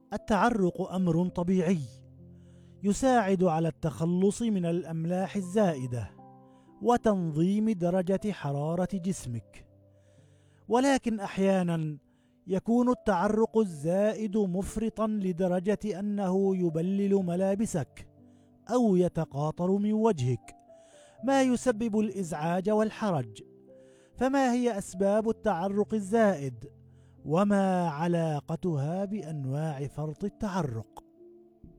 التعرق أمر طبيعي يساعد على التخلص من الأملاح الزائدة وتنظيم درجة حرارة جسمك، ولكن أحيانا يكون التعرق الزائد مفرطا لدرجة أنه يبلل ملابسك أو يتقاطر من وجهك، ما يسبب الإزعاج والحرج. فما هي أسباب التعرق الزائد؟ وما علاقتها بأنواع فرط التعرق؟